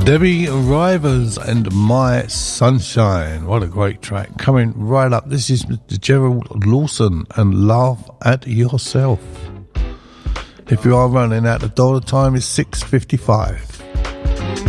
Debbie Rivers and My Sunshine. What a great track. Coming right up, this is Mr. Gerald Lawson and Laugh at Yourself. If you are running out the door, the time is 6:55.